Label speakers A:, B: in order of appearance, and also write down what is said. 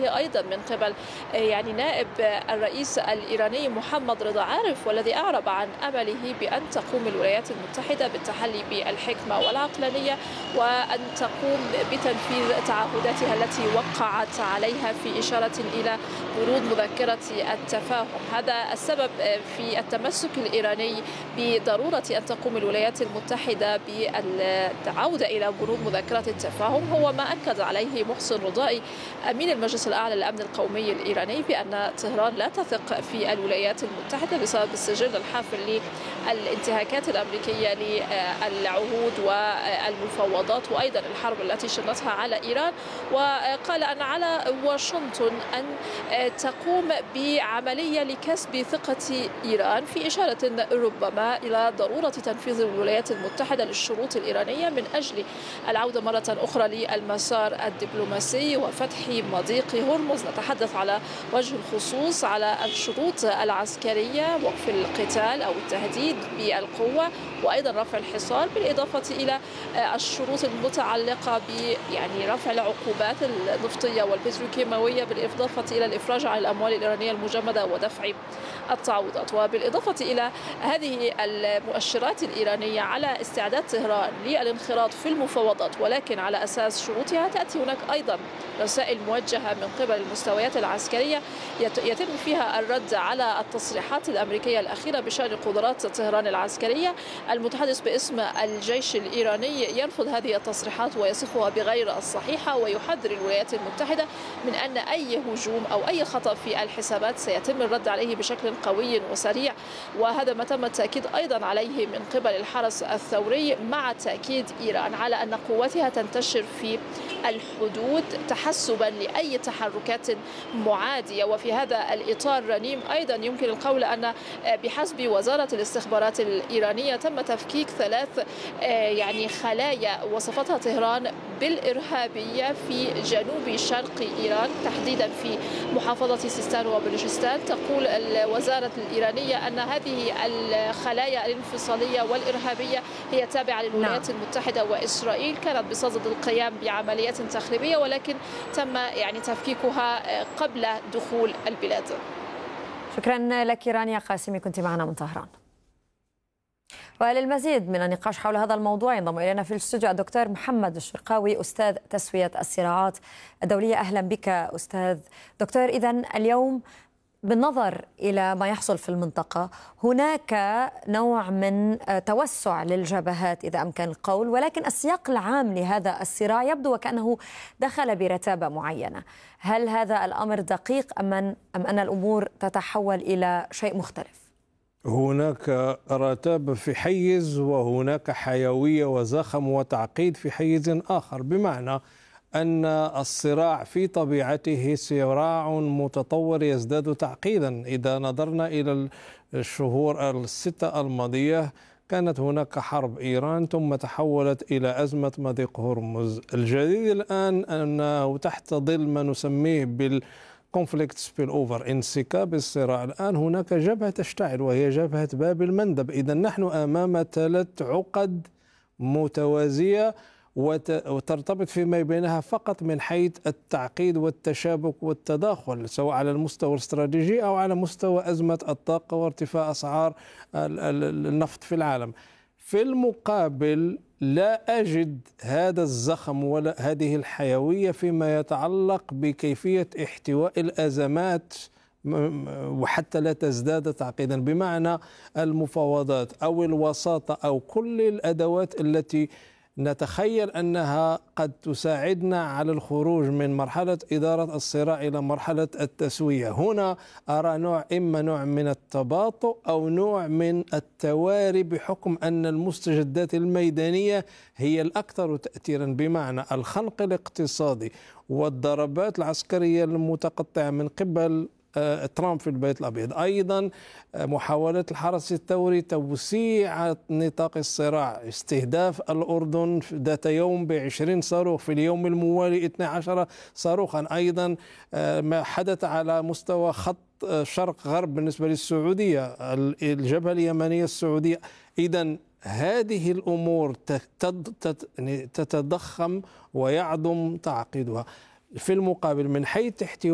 A: عليه أيضا من قبل يعني نائب الرئيس الإيراني محمد رضا عارف، والذي أعرب عن أمله بأن تقوم الولايات المتحدة بالتحلي بالحكمة والعقلانية وأن تقوم بتنفيذ تعهداتها التي وقعت عليها في إشارة إلى ورود مذكرة التفاهم. هذا السبب في التمسك الإيراني بضرورة أن تقوم الولايات المتحدة بالعودة إلى ورود مذكرة التفاهم، هو ما أكد عليه محسن رضائي أمين المجلس الأعلى للأمن القومي الإيراني بأن طهران لا تثق في الولايات المتحدة بسبب السجل الحافل للانتهاكات الأمريكية للعهود والمفاوضات وأيضا الحرب التي شنتها على إيران. وقال أن على واشنطن أن تقوم بعملية لكسب ثقة إيران، في إشارة ربما إلى ضرورة تنفيذ الولايات المتحدة للشروط الإيرانية من أجل العودة مرة أخرى للمسار الدبلوماسي وفتح مضيق هرمز. نتحدث على وجه الخصوص على الشروط العسكرية، وقف القتال أو التهديد بالقوة، وأيضا رفع الحصار، بالإضافة إلى الشروط المتعلقة يعني رفع العقوبات النفطية والبتروكيماوية، بالإضافة إلى الإفراج عن الأموال الإيرانية المجمدة ودفع التعويضات. وبالإضافة إلى هذه المؤشرات الإيرانية على استعداد طهران للانخراط في المفاوضات ولكن على أساس شروطها، تأتي هناك أيضا رسائل موجهة من قبل المستويات العسكرية يتم فيها الرد على التصريحات الأمريكية الأخيرة بشأن قدرات طهران العسكرية. المتحدث باسم الجيش الإيراني يرفض هذه التصريحات ويصفها بغير الصحيحة، ويحذر الولايات المتحدة من أن أي هجوم أو أي خطأ في الحسابات سيتم الرد عليه بشكل قوي وسريع. وهذا ما تم التأكيد أيضا عليه من قبل الحرس الثوري، مع تأكيد إيران على أن قوتها تنتشر في الحدود تحسبا لأي تحركات معادية. وفي هذا الإطار رنيم أيضا يمكن القول أن بحسب وزارة الاستخبارات الإيرانية تم تفكيك 3 يعني خلايا وصفتها طهران بالإرهابية في جنوب شرق إيران، تحديدا في محافظة سيستان وبلوشستان. تقول الوزارة الإيرانية أن هذه الخلايا الانفصالية والإرهابية هي تابعة للولايات المتحدة وإسرائيل، كانت بصدد القيام بعمليات تخريبية ولكن تم يعني تفكيكها قبل دخول البلاد.
B: شكرا لك رانيا قاسمي، كنت معنا من طهران. وللمزيد من النقاش حول هذا الموضوع ينضم إلينا في الاستوديو الدكتور محمد الشرقاوي، أستاذ تسوية الصراعات الدولية. أهلا بك أستاذ دكتور. إذن اليوم بالنظر إلى ما يحصل في المنطقة هناك نوع من توسع للجبهات إذا أمكن القول، ولكن السياق العام لهذا الصراع يبدو وكأنه دخل برتابة معينة. هل هذا الأمر دقيق أم أن الأمور تتحول إلى شيء مختلف؟
C: هناك رتابة في حيز وهناك حيوية وزخم وتعقيد في حيز آخر، بمعنى أن الصراع في طبيعته صراع متطور يزداد تعقيدا. إذا نظرنا إلى الشهور 6 الماضية كانت هناك حرب إيران ثم تحولت إلى أزمة مضيق هرمز. الجديد الآن أنه تحت ظل ما نسميه بالكونفليكت سبيل أوفر، انسكاب الصراع، الآن هناك جبهة تشتعل وهي جبهة باب المندب. إذا نحن أمام 3 عقد متوازية وترتبط فيما بينها فقط من حيث التعقيد والتشابك والتداخل، سواء على المستوى الاستراتيجي أو على مستوى أزمة الطاقة وارتفاع أسعار النفط في العالم. في المقابل لا أجد هذا الزخم ولا هذه الحيوية فيما يتعلق بكيفية احتواء الأزمات وحتى لا تزداد تعقيدا، بمعنى المفاوضات أو الوساطة أو كل الأدوات التي نتخيل أنها قد تساعدنا على الخروج من مرحلة إدارة الصراع إلى مرحلة التسوية. هنا أرى إما نوع من التباطؤ أو نوع من التواري، بحكم أن المستجدات الميدانية هي الأكثر تأثيرا، بمعنى الخنق الاقتصادي والضربات العسكرية المتقطعة من قبل ترامب في البيت الأبيض، أيضا محاولة الحرس الثوري توسيع نطاق الصراع، استهداف الأردن ذات يوم ب20 صاروخ، في اليوم الموالي 12 صاروخا، أيضا ما حدث على مستوى خط شرق غرب بالنسبة للسعودية، الجبهة اليمنية السعودية. إذن هذه الأمور تتضخم ويعظم تعقيدها. في المقابل من حيث